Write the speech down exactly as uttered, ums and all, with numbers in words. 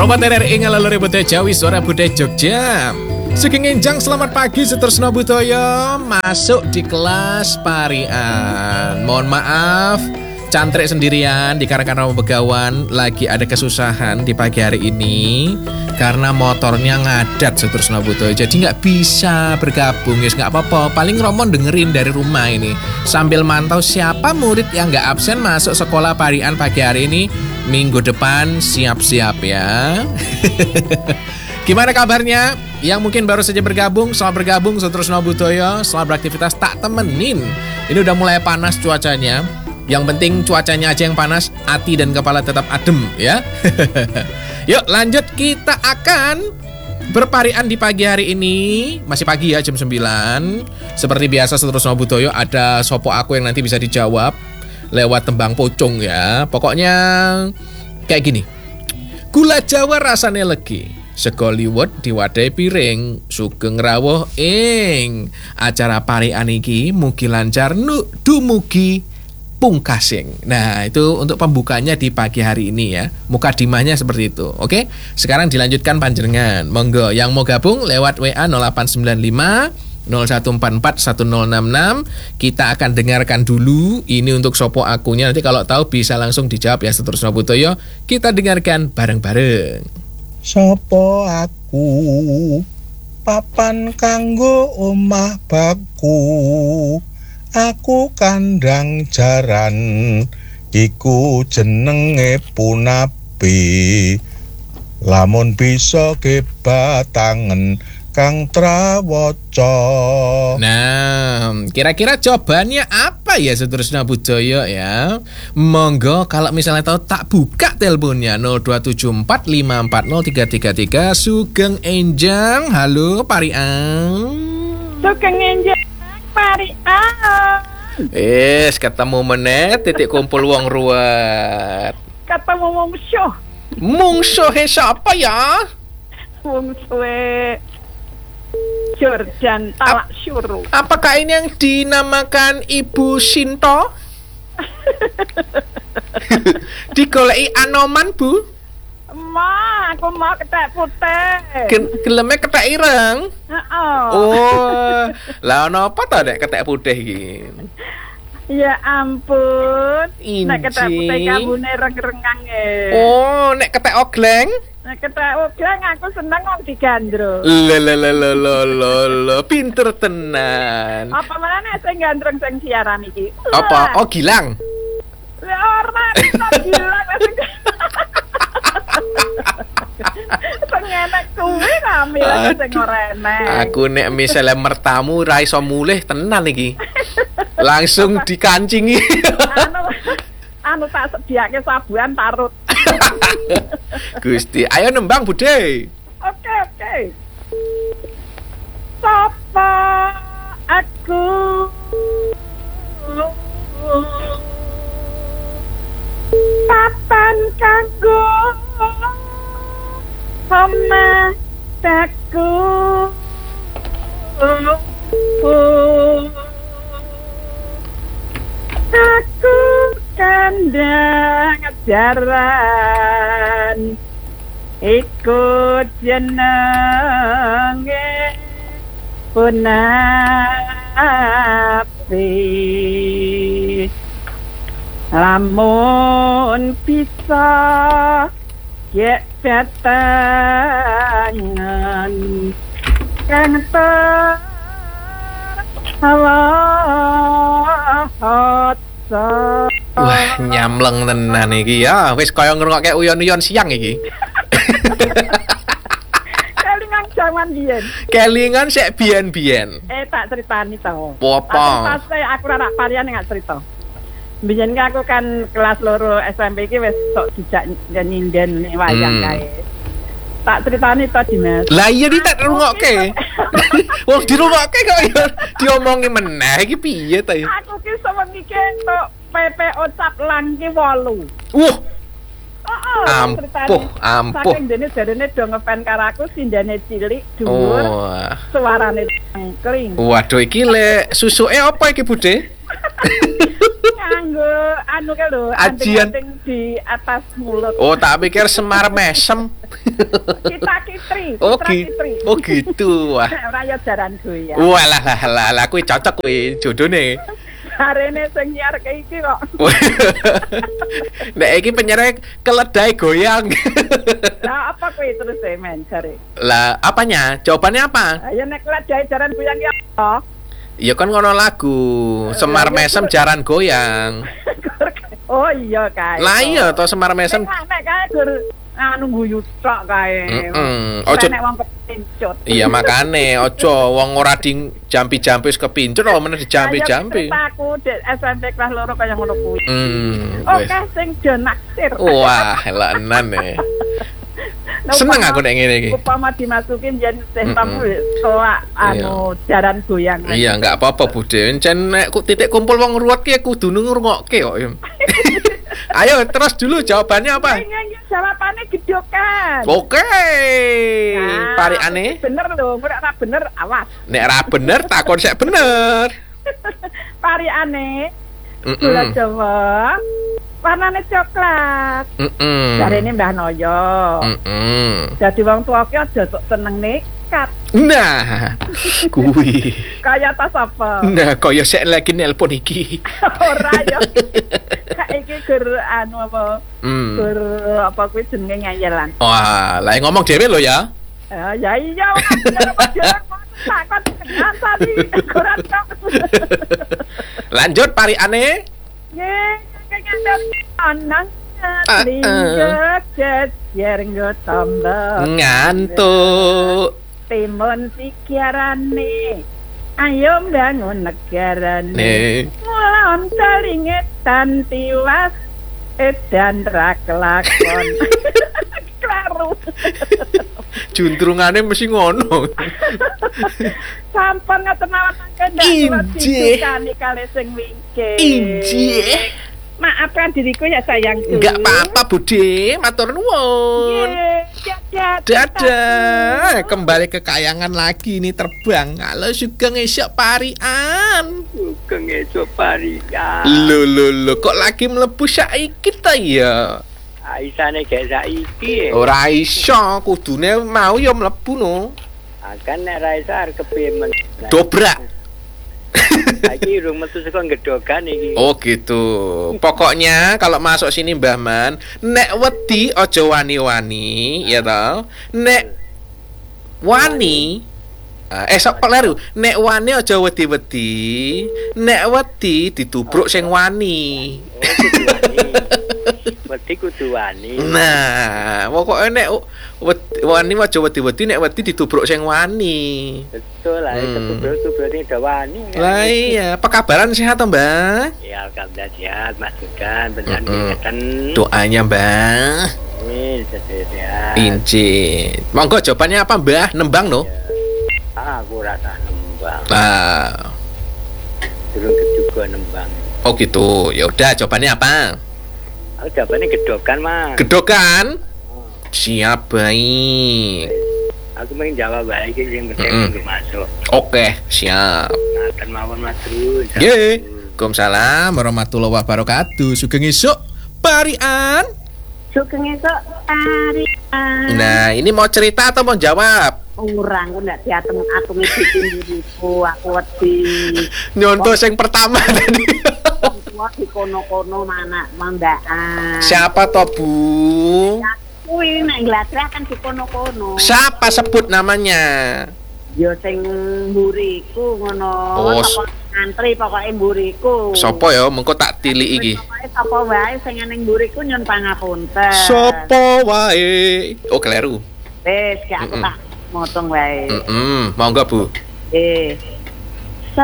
Robot R R I ngalaluri Budaya Jawi, suara budaya Jogja. Sugeng enjang, selamat pagi Sutresno Budaya. Masuk di kelas parian. Mohon maaf, Cantrik sendirian di Karangkarno Begawan lagi ada kesusahan di pagi hari ini karena motornya ngadat Sutresno Budaya. Jadi nggak bisa bergabung, guys. Nggak apa-apa, paling Romo dengerin dari rumah ini sambil mantau siapa murid yang nggak absen masuk sekolah parian pagi hari ini. Minggu depan siap-siap ya. Gimana kabarnya? Yang mungkin baru saja bergabung, selamat bergabung Sutresno Budaya, selamat beraktivitas tak temenin. Ini udah mulai panas cuacanya. Yang penting cuacanya aja yang panas, hati dan kepala tetap adem ya. Yuk lanjut, kita akan berparian di pagi hari ini. Masih pagi ya, jam sembilan. Seperti biasa Sutresno Budaya, ada sopo aku yang nanti bisa dijawab lewat tembang pocong ya. Pokoknya kayak gini. Gula Jawa rasane legi, sego liwet diwadai piring, sugeng rawuh ing. Acara parian iki mugi lancar nu dumugi pungkasing. Nah, itu untuk pembukanya di pagi hari ini ya. Mukadimahnya seperti itu. Oke, sekarang dilanjutkan panjenengan. Monggo yang mau gabung lewat W A nol delapan sembilan lima nol satu empat empat satu nol enam enam. Kita akan dengarkan dulu ini untuk sopo akunya. Nanti kalau tahu bisa langsung dijawab ya Sutresno Budaya. Kita dengarkan bareng-bareng. Sopo aku papan kanggo omah baku, aku kandang jaran iku jenenge Punapi, lamun bisa kebatangen Kang Trawoco. Nah, kira-kira jawabannya apa ya Sutresno Budaya ya? Monggo kalau misalnya tahu tak buka teleponnya nol dua tujuh empat lima empat nol tiga tiga tiga. Sugeng enjang, halo parian. Sugeng enjang parian. Wes ketemu meneh titik kumpul wong ruwet. Ketemu mungsuh. Mungsuhe siapa ya? Mungsuhe Jordan Talak Syuru. Apakah ini yang dinamakan Ibu Sinto? Digoleki Anoman, Bu? Ma, aku mau ketek putih. Geleme ketek ireng? Heeh. Oh, lah ono apa ta nek ketek putih iki? Ya ampun. Inji. Nek ketek putih kabune reng-rengang e. Oh, nek ketek ogleng? Nek ketek ogleng aku seneng wong digandrung. Lho lho lho lho lho lho, pinter tenan. Apa menane sing gandrung sing siaran iki? Apa? Oh, Gilang. Ya ora iso Gilang sing pengenek kuwi ngambil sing ora enek. Aku nek misalnya mertamu ra iso mulih tenan iki. Langsung dikancingi. Anu anu tak sediake sabuan parut. Gusti, ayo nembang Bude. Oke, oke. Sapa aku papan kanggo omah daku, aku kandang jaran ikut jenenge Punapi, lamun bisa gek datangan kang terhawat. Wah, nyamleng tenan iki ya. Wis kaya ngrungokke uyon-uyon siang iki. Kelingan jaman biyen. Kelingan sik biyen-biyen. Eh tak critani to. Apa? Pas aku ora parian gak cerita. Biyen aku kan kelas loro S M P iki wis sok dijak nyinden wayang Hmm. kae. Tak critani to Dimas. Lah iya di tak rungokke. Wong dirungokke kok ya diomongi meneh iki piye ta ya? Aku ki sewengi ki tok P P O cap lang ki wolu. Wuh, Heeh. ampuh, ampuh. Saking dene jarene do ngefan karo aku sindane cilik dhuwur. Oh. Suarane angkring. Waduh iki lek susuke apa iki Bude? Nganggo anu ke lho, Ajian. anting-anting di atas mulut. Oh, tak pikir Semar Mesem. Kita kitri, Oh, Citra gi- kitri. oh gitu. Wah. Raya jaran goyang. Walah lah lah lah kuwi cocok kuwi jodone. Jarene sing nyiarke iki kok. Nek iki penyiar keledai goyang. Lah apa kuwi terus e men jare? Lah apanya? Jawabannya apa? Ayo nek ledai jaran goyang ya apa? Ya kan ngono lagu Semar Mesem Jaran Goyang. Oh iya kae. Lah iya to Semar Mesem. Nek nek kae gur anu guyu tok kae. Heeh. Ojo nek wong kepincut. iya makane ojo wong ora di jampi-jampi wis kepincut ora meneh dijampi-jampi. Aku di S M P kelas loro kaya ngono kuwi. Hmm. wis. Oke sing jo naksir. Wah, lanan e. Seneng aku nek ngene iki. Upama dimasukin yen teh Mm-mm. tamu soak anu jaran goyang. Iya, enggak apa-apa, Bude. Encen nek ku titik kumpul wong ruwet ki kudu ngrungokke kok. ya. Ayo, terus dulu jawabannya apa? Nyanyi jawabane gedokan. Oke. Nah, Parikane. bener lho, ora ora bener awas. Nek ra bener takon sik bener. Parikane gula Heeh. Jawa warnane coklat. Heeh. Jarene Mbah Noyo. Heeh. Dadi wong tuwa ki aja sok seneng nekat. Nah, kuwi. Kaya tas apa? Nah, kaya sik lagi nelpon iki. Ora yo. Saiki gur anu apa? Hmm. Gur apa kuwi jenenge nyanyelan. Wah, lah ngomong dhewe lho ya. Ya ya iya. Takon ngasani kurang tok. Lanjut parikane. Ye, kaya anang Ah, linjak jerenggo tambah. Ngantuk. Timun pikiranne. Ayo bangun negarane. Nih. Mulan talingetan tiwas edan ra kelakon. Klaru. Juntrungane mesti ngono. Sampun ngaten mawon kendak Injih. kali kali sing wingke. Injih. Maafkan diriku ya sayangku. Enggak apa-apa, Bude. Matur nuwun. Ye, dadah. Dadah. Kembali ke kayangan lagi nih terbang. Kalau Sugeng esok parian. Sugeng esuk parian. Lho lho lho kok lagi mlebu saiki ta ya? Aisane gak saiki. Ora iso, kudune mau ya mlebu no. Akan nek ra iso arep kepiye men. Dobrak. Saiki urung metu saka gedogan iki. Oh gitu. Pokoknya kalau masuk sini Mbah Man, nek wedi aja wani-wani, ya toh. Nek wani eh sok kok leru. Nek wani aja wedi-wedi. Nek wedi ditubruk sing wani. Wedi kudu wani. Nah, pokoke nek wed- wani aja wedi-wedi, nek wedi ditubruk sing wani. Betul lah, Hmm. ketubruk-tubruk ini udah wani. kan? Lah iya, apa kabaran sehat toh, Mbah? Ya alhamdulillah sehat, Mas Sugan, benar Mm-mm. ingatan. Doanya, Mbah. Amin, sehat. Inci. Monggo jawabannya apa, Mbah? Nembang no? Ah, aku rasa nembang. Ah, Durung juga nembang. oh gitu. Ya udah, jawabannya apa? Aku jawabannya gedokan, Mas. Gedokan? Siap, baik. Aku pengen jawab baik yang penting Mm-mm. minggu masuk. Oke, siap. Ngaten mawon Mas terus. Ye. Waalaikumsalam warahmatullahi wabarakatuh. Sugeng esuk parian. Sugeng esuk parian. Nah, ini mau cerita atau mau jawab? Urang ku ndak diatem aku bikin diriku aku wedi. Nyontoh yang pertama tadi. Wong tua di kono-kono mana mandaan. Siapa toh, Bu? Kuwi nek glatra kan di kono-kono. Siapa sebut namanya? Ya sing mburiku ngono. Oh, Sapa ngantri pokoke mburiku. Sopo ya? Mengko tak tilik iki. Pokoke sapa wae sing ning mburiku nyun pangapunten. Sopo wae? Oh, keliru. Wis, gak aku Mm-mm. tak motong wae. Mm-mm. Monggo, Bu. Eh,